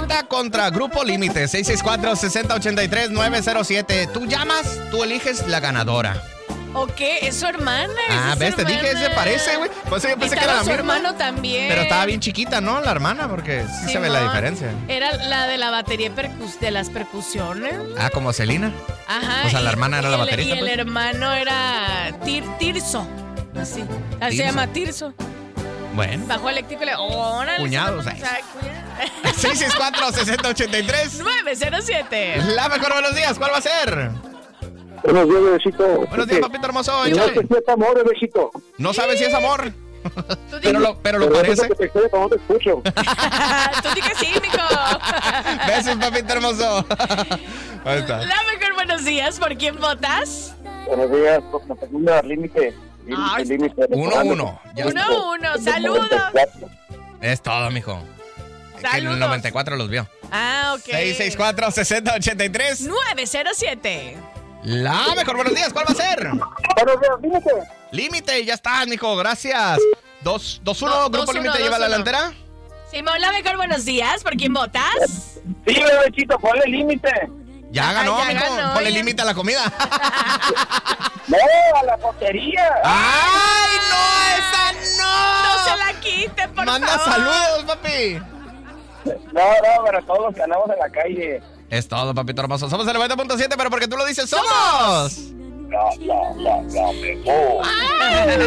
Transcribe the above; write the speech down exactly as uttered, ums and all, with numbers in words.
Belinda contra Grupo Límite. seis seis cuatro, seis cero ocho tres, nueve cero siete. Tú llamas, tú eliges la ganadora. ¿O qué? Es su hermana. Ah, es ves, te hermana. dije, se parece, güey. Por eso yo pensé que era la su misma. hermano también. Pero estaba bien chiquita, ¿no? La hermana, porque sí Simón, se ve la diferencia. Era la de la batería percus de las percusiones. Ah, como Celina. Ajá. O sea, la y- hermana era y la el- baterista, Y el pues. hermano era Tir, Tirso. Así. Así se Tirso. llama Tirso. Bueno. Bajo eléctrico le. ¡Órale! Cuñados, se- ahí. o sea, cuñado. seis seis cuatro, seis cero ocho tres. nueve cero siete. La mejor, buenos días. ¿Cuál va a ser? Buenos días, bebecito. Buenos días, papito hermoso. No Échale. sé si es amor, bebecito. No sabes si es amor, Tú di, pero lo, pero lo Pero parece. eso que te estoy cuando te escucho. tú di que sí, mijo. Besos, papito hermoso. Ahí está. La mejor, buenos días. ¿Por quién votas? Buenos días, la segunda límite. Ay, Límite, límite. Uno, uno. Ya está. Uno, uno. Saludos. Es todo, mijo. Es que en Saludos. el noventa y cuatro los vio. Ah, ok. seis seis cuatro, seis cero ocho tres. nueve cero siete. La mejor, buenos días. ¿Cuál va a ser? Buenos días, límite. Límite, ya estás, mijo. Gracias. Dos, dos, uno. Do- Grupo dos, Límite uno, lleva dos, la uno. delantera. Simón, la mejor, buenos días. ¿Por quién votas? Sí, bebecito, ponle límite. Ya Ah, ganó, ya mijo. ganó, Ponle ya. límite a la comida. No, a la potería. ¡Ay, no! ¡Esa no! No se la quite, por Manda favor. saludos, papi. No, no, pero todos los que andamos en la calle. Es todo, papito hermoso. Somos el noventa punto siete, pero porque tú lo dices, ¡somos! La, la, la, la mejor.